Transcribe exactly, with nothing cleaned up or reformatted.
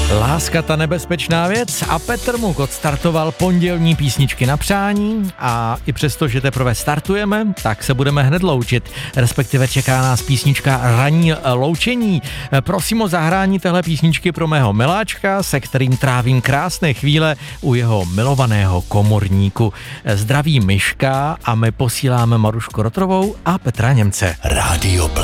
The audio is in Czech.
Láska ta nebezpečná věc a Petr Muk odstartoval pondělní písničky na přání a i přesto, že teprve startujeme, tak se budeme hned loučit, respektive čeká nás písnička Ranní loučení. Prosím o zahrání téhle písničky pro mého miláčka, se kterým trávím krásné chvíle u jeho milovaného komorníku. Zdraví Myška a my posíláme Marušku Rotrovou a Petra Němce. Rádio